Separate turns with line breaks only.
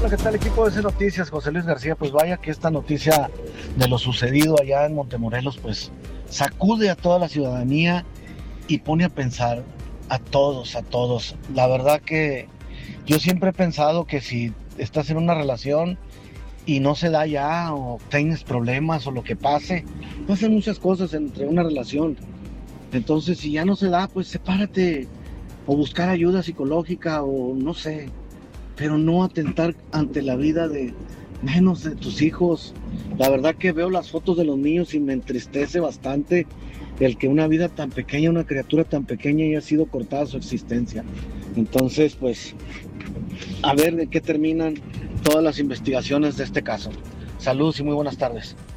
Hola, ¿qué tal equipo de C Noticias? José Luis García. Pues vaya que esta noticia de lo sucedido allá en Montemorelos pues sacude a toda la ciudadanía y pone a pensar a todos. La verdad que yo siempre he pensado que si estás en una relación y no se da ya o tienes problemas o lo que pase, pasan muchas cosas entre una relación. Entonces si ya no se da, pues sepárate o buscar ayuda psicológica o no sé, pero no atentar ante la vida de menos de tus hijos. La verdad que veo las fotos de los niños y me entristece bastante el que una vida tan pequeña, una criatura tan pequeña haya sido cortada su existencia. Entonces, pues, a ver de qué terminan todas las investigaciones de este caso. Saludos y muy buenas tardes.